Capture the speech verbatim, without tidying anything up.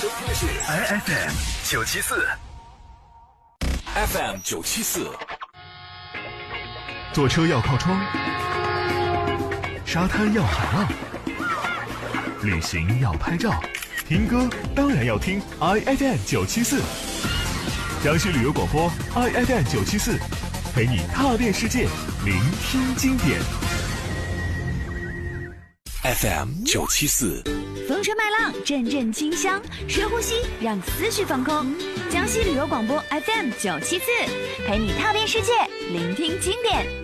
收听的是 I F M 九七四 ，F M 九七四。 坐车要靠窗，沙滩要海浪，旅行要拍照，听歌当然要听 I F M 九七四。江西旅游广播 I F M 九七四，陪你踏遍世界，聆听经典。 F M 九七四， 风车麦浪，阵阵清香，深呼吸，让思绪放空。江西旅游广播 F M 九七四，陪你踏遍世界，聆听经典。